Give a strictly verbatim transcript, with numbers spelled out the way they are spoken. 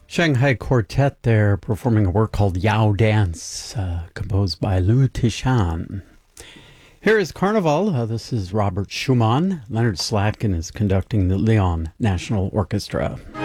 Shanghai Quartet there performing a work called Yao Dance, uh, composed by Liu Tishan. Here is Carnival. Uh, this is Robert Schumann. Leonard Slatkin is conducting the Lyon National Orchestra.